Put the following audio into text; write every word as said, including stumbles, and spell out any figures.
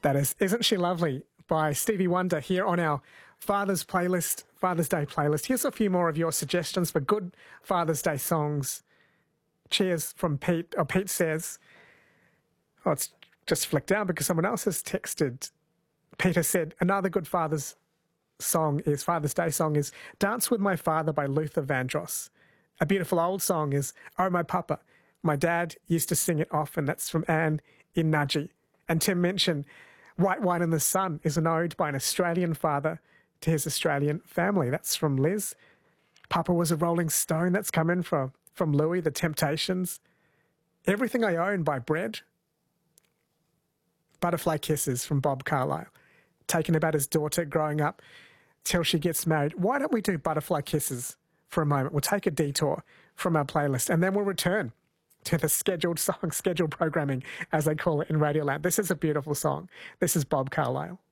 That is Isn't She Lovely by Stevie Wonder here on our Father's playlist, Father's Day playlist. Here's a few more of your suggestions for good Father's Day songs. Cheers from Pete. Or Pete says, oh, it's just flicked down because someone else has texted. Peter said, another good Father's song is, Father's Day song is Dance With My Father by Luther Vandross. A beautiful old song is Oh My Papa. My dad used to sing it often. That's from Anne in Nudgee. And Tim mentioned White Wine in the Sun is an ode by an Australian father to his Australian family. That's from Liz. Papa was a Rolling Stone. That's come in from, from Louis, The Temptations. Everything I Own by Bread. Butterfly Kisses from Bob Carlyle. Taken about his daughter growing up till she gets married. Why don't we do Butterfly Kisses for a moment? We'll take a detour from our playlist and then we'll return to the scheduled song, scheduled programming, as they call it in Radioland. This is a beautiful song. This is Bob Carlyle.